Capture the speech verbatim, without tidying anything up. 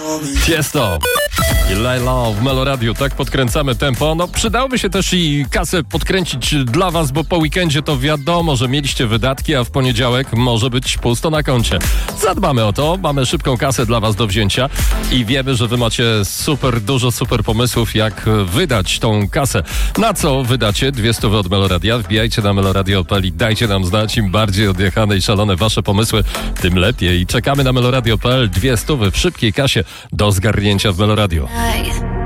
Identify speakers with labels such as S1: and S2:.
S1: Tiesto i Layla w Meloradiu, tak podkręcamy tempo. No przydałoby się też i kasę podkręcić dla was, bo po weekendzie to wiadomo, że mieliście wydatki, a w poniedziałek może być pusto na koncie. Zadbamy o to, mamy szybką kasę dla was do wzięcia i wiemy, że wy macie super dużo super pomysłów, jak wydać tą kasę. Na co wydacie? Dwie stówy od Meloradia. Wbijajcie na meloradio kropka p l i dajcie nam znać. Im bardziej odjechane i szalone wasze pomysły, tym lepiej. I czekamy na meloradio kropka p l. Dwie stówy w szybkiej kasie do zgarnięcia w Meloradiu.